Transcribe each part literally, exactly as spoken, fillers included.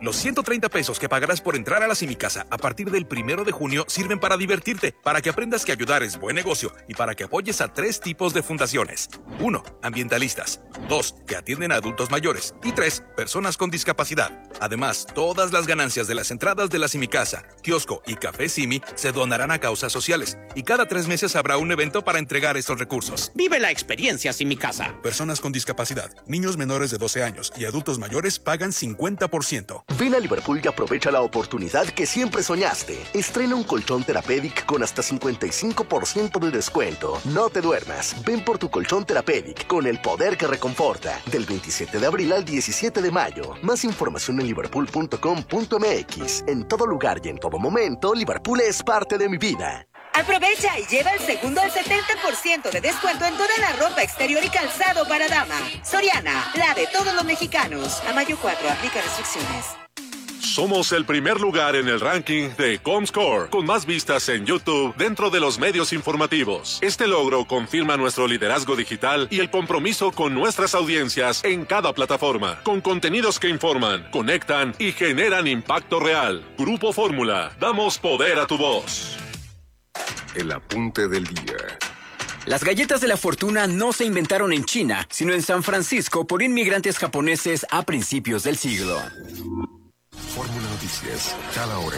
Los ciento treinta pesos que pagarás por entrar a la Simicasa a partir del primero de junio sirven para divertirte, para que aprendas que ayudar es buen negocio y para que apoyes a tres tipos de fundaciones. Uno, ambientalistas. Dos, que atienden a adultos mayores. Y tres, personas con discapacidad. Además, todas las ganancias de las entradas de la Simicasa, kiosco y café Simi se donarán a causas sociales. Y cada tres meses habrá un evento para entregar estos recursos. Vive la experiencia Simicasa. Personas con discapacidad, niños menores de doce años y adultos mayores pagan cincuenta por ciento. Ven a Liverpool y aprovecha la oportunidad que siempre soñaste. Estrena un colchón Therapeutic con hasta cincuenta y cinco por ciento de descuento. No te duermas. Ven por tu colchón Therapeutic con el poder que reconforta. Del veintisiete de abril al diecisiete de mayo. Más información en liverpool punto com punto m x. En todo lugar y en todo momento, Liverpool es parte de mi vida. Aprovecha y lleva el segundo al setenta por ciento de descuento en toda la ropa exterior y calzado para dama. Soriana, la de todos los mexicanos. A mayo cuatro, aplica restricciones. Somos el primer lugar en el ranking de Comscore, con más vistas en YouTube dentro de los medios informativos. Este logro confirma nuestro liderazgo digital y el compromiso con nuestras audiencias en cada plataforma, con contenidos que informan, conectan y generan impacto real. Grupo Fórmula, damos poder a tu voz. El apunte del día. Las galletas de la fortuna no se inventaron en China, sino en San Francisco por inmigrantes japoneses a principios del siglo. Fórmula Noticias, cada hora.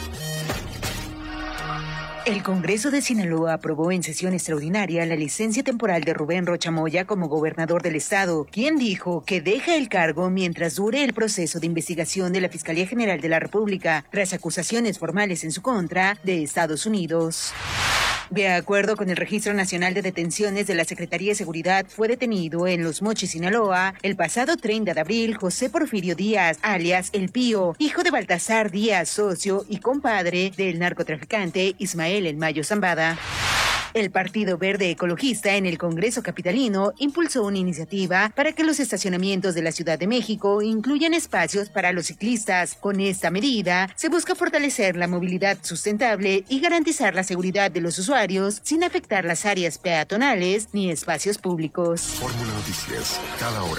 El Congreso de Sinaloa aprobó en sesión extraordinaria la licencia temporal de Rubén Rocha Moya como gobernador del estado, quien dijo que deja el cargo mientras dure el proceso de investigación de la Fiscalía General de la República tras acusaciones formales en su contra de Estados Unidos. De acuerdo con el Registro Nacional de Detenciones de la Secretaría de Seguridad, fue detenido en Los Mochis, Sinaloa, el pasado treinta de abril, José Porfirio Díaz, alias El Pío, hijo de Baltasar Díaz, socio y compadre del narcotraficante Ismael El Mayo Zambada. El Partido Verde Ecologista en el Congreso Capitalino impulsó una iniciativa para que los estacionamientos de la Ciudad de México incluyan espacios para los ciclistas. Con esta medida, se busca fortalecer la movilidad sustentable y garantizar la seguridad de los usuarios sin afectar las áreas peatonales ni espacios públicos. Fórmula Noticias, cada hora.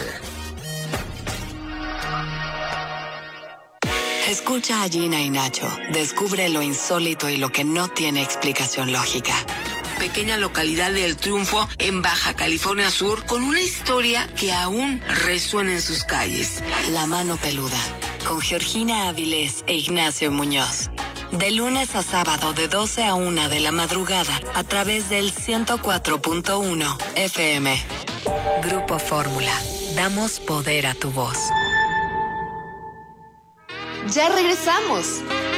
Escucha a Gina y Nacho. Descubre lo insólito y lo que no tiene explicación lógica. Pequeña localidad del Triunfo en Baja California Sur con una historia que aún resuena en sus calles. La Mano Peluda, con Georgina Áviles e Ignacio Muñoz. De lunes a sábado de doce a una de la madrugada a través del ciento cuatro punto uno F M. Grupo Fórmula. Damos poder a tu voz. Ya regresamos.